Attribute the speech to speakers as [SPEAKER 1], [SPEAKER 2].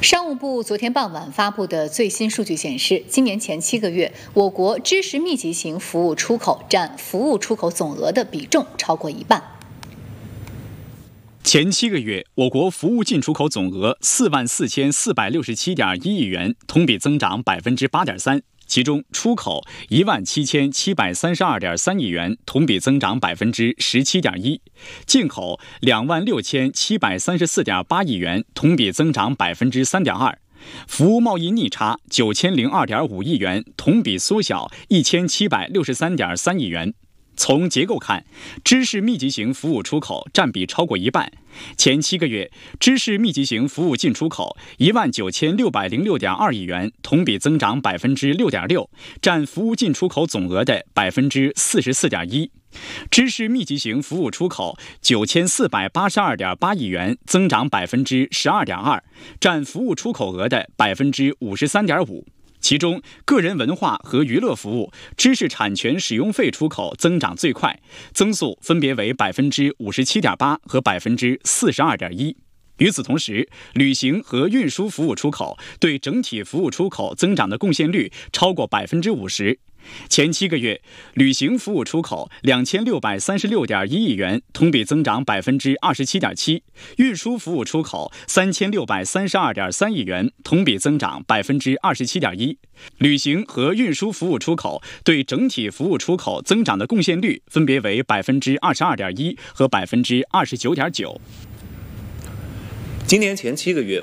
[SPEAKER 1] 商务部昨天傍晚发布的最新数据显示，今年前7个月，我国知识密集型服务出口占服务出口总额的比重超过一半。
[SPEAKER 2] 前7个月，我国服务进出口总额44467.1亿元，同比增长8.3%。其中，出口17732.3亿元，同比增长17.1%；进口26734.8亿元，同比增长3.2%；服务贸易逆差9002.5亿元，同比缩小1763.3亿元。从结构看，知识密集型服务出口占比超过一半。前7个月，知识密集型服务进出口19606.2亿元，同比增长6.6%，占服务进出口总额的44.1%。知识密集型服务出口9482.8亿元，增长12.2%，占服务出口额的53.5%。其中，个人文化和娱乐服务、知识产权使用费出口增长最快，增速分别为57.8%和42.1%。与此同时，旅行和运输服务出口对整体服务出口增长的贡献率超过50%。前7个月，旅行服务出口2636.1亿元，同比增长27.7%；运输服务出口3632.3亿元，同比增长27.1%。旅行和运输服务出口对整体服务出口增长的贡献率分别为22.1%和29.9%。
[SPEAKER 3] 今年前7个月，